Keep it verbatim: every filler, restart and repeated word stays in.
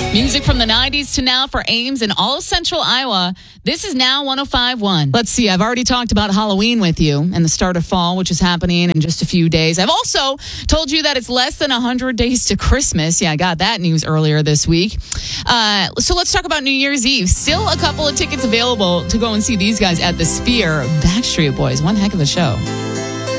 Music from the nineties to now for Ames and all of Central Iowa. This is Now one oh five point one. Let's see, I've already talked about Halloween with you and the start of fall, which is happening in just a few days. I've also told you that it's less than one hundred days to Christmas. Yeah, I got that news earlier this week. Uh, so let's talk about New Year's Eve. Still a couple of tickets available to go and see these guys at the Sphere. Backstreet Boys, one heck of a show.